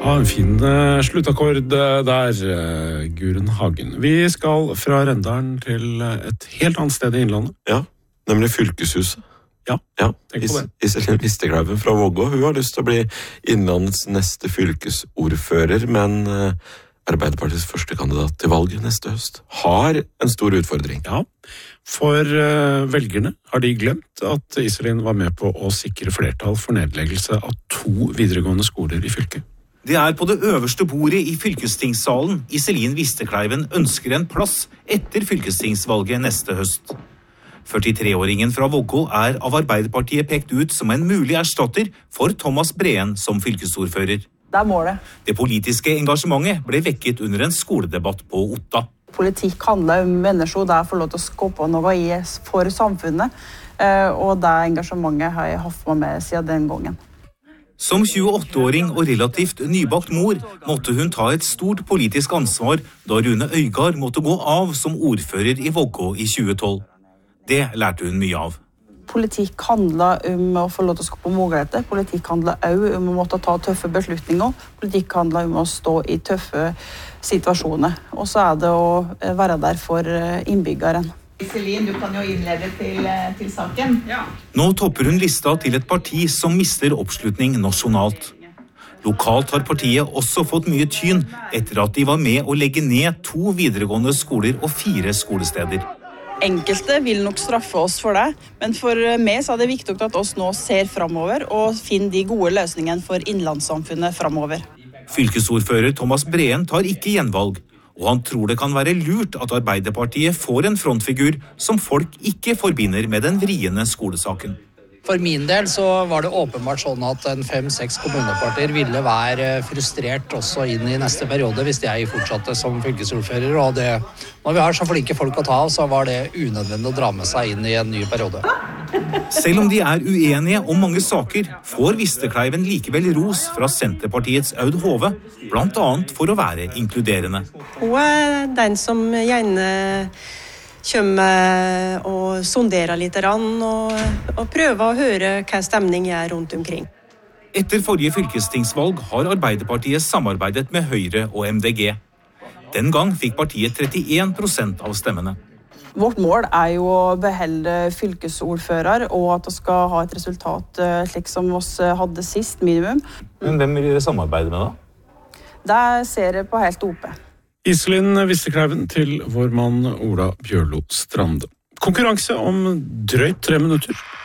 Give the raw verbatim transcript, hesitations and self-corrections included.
Ja, en fin uh, sluttakkord der, uh, Gurun Hagen. Vi skal fra Rendalen til uh, et helt annet sted i Innlandet. Ja, nemlig Fylkeshuset. Ja, ja. tenk på det. Is- Iselin Vistekleiven fra Vågå, hun har lyst til å bli Innlandets neste fylkesordfører, men uh, Arbeiderpartiets første kandidat til valget neste høst har en stor utfordring. Ja, for uh, velgerne har de glemt at Iselin var med på å sikre flertall for nedleggelse av to videregående skoler i fylket. Det er på det øverste bordet i fylkestingssalen Iselin Vistekleiven ønsker en plass etter fylkestingsvalget neste høst. førtitre-åringen fra Vågå er av Arbeiderpartiet pekt ut som en mulig erstatter for Thomas Breen som fylkesordfører. Det er målet. Det politiske engasjementet ble vekket under en skoledebatt på Otta. Politikk handler om mennesker, det er å få lov til å skape noe i for samfunnet, og det engasjementet har jeg hatt med siden den gangen. Som tjueåtte-åring og relativt nybakt mor måtte hun ta et stort politisk ansvar da Rune Øygard måtte gå av som ordfører i Vågå i tjuetolv. Det lærte hun mye av. Politikk handler om å få lov til å skape muligheter. Politikk handler også om å måtte ta tøffe beslutninger. Politikk handler om å stå i tøffe situasjoner. Og så er det å være der for innbyggeren. Iselin, du kan jo innlede til, til saken. Ja. Nå topper hun lista til et parti som mister oppslutning nasjonalt. Lokalt har partiet også fått mye tyn etter at de var med å legge ned to videregående skoler og fire skolesteder. Enkelte vil nok straffe oss for det, men for meg så er det viktig at oss nå ser fremover og finner de gode løsningene for innlandssamfunnet fremover. Fylkesordfører Thomas Breen tar ikke gjenvalg, og han tror det kan være lurt at Arbeiderpartiet får en frontfigur som folk ikke forbinder med den vriene skolesaken. For min del så var det åpenbart sånn at en fem-seks kommunepartier ville være frustrert også inn i neste periode hvis jeg fortsatte som fylkesordfører. Og det, når vi har så flinke folk å ta av, så var det unødvendig å dra med seg inn i en ny periode. Selv om de er uenige om mange saker, får Vistekleiven likevel ros fra Senterpartiets Aud Hove, blant annet for å være inkluderende. Hun er den som gjerne kommer og sonderer litt og, og prøver å høre hva stemning er rundt omkring. Etter forrige fylkestingsvalg har Arbeiderpartiet samarbeidet med Høyre og M D G. Den gang fikk partiet trettien prosent av stemmene. Vårt mål er jo å beholde fylkesordfører, og at det skal ha et resultat slik som vi hadde sist minimum. Men hvem vil dere samarbeide med da? Det ser jeg på helt ope. Iselin Vistekleiven til vår mann Ola Bjørlo Strande. Konkurranse om drøyt tre minutter.